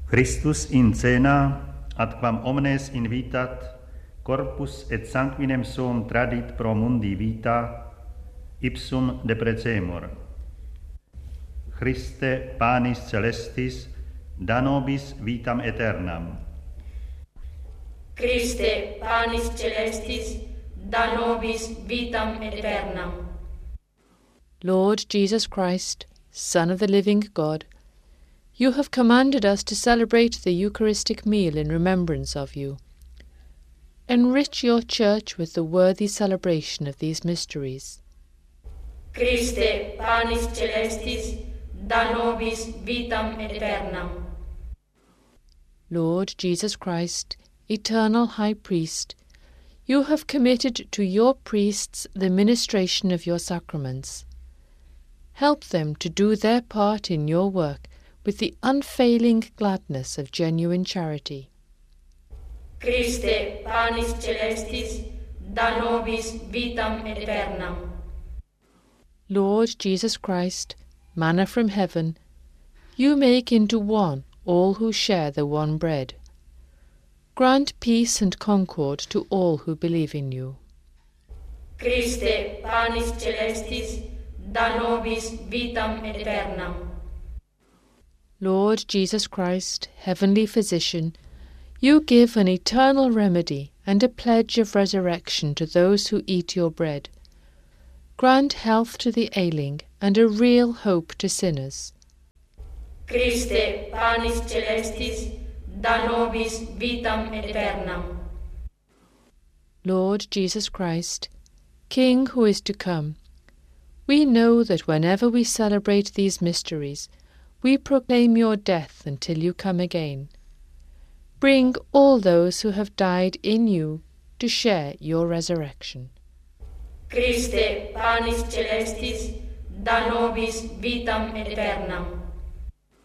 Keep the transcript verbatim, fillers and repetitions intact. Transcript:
Christus in cena, ad quam omnes invitat, corpus et sanguinem suum tradit pro mundi vita, ipsum deprecemur. Christe panis celestis, da nobis vitam aeternam. Christe panis celestis, da nobis vitam aeternam. Lord Jesus Christ, Son of the living God, you have commanded us to celebrate the Eucharistic meal in remembrance of you. Enrich your Church with the worthy celebration of these mysteries. Christe panis celestis, da nobis vitam aeternam. Lord Jesus Christ, eternal High Priest, you have committed to your priests the ministration of your sacraments. Help them to do their part in your work with the unfailing gladness of genuine charity. Christe panis celestis, da nobis vitam aeternam. Lord Jesus Christ, manna from heaven, you make into one all who share the one bread. Grant peace and concord to all who believe in you. Christe panis celestis, da nobis vitam aeternam. Lord Jesus Christ, heavenly physician, you give an eternal remedy and a pledge of resurrection to those who eat your bread. Grant health to the ailing and a real hope to sinners. Christe panis celestis, da nobis vitam aeternam. Lord Jesus Christ, King who is to come, we know that whenever we celebrate these mysteries, we proclaim your death until you come again. Bring all those who have died in you to share your resurrection. Christe panis celestis, da nobis vitam aeternam.